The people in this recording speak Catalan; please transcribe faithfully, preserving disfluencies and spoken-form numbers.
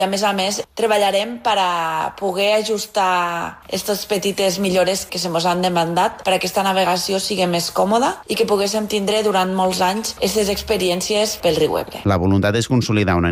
A més a més, treballarem per a poder ajustar aquestes petites millores que se mos han demandat per a que aquesta navegació sigui més còmoda i que poguéssim tindre durant molts anys aquestes experiències pel riu Ebre. La voluntat és consolidar una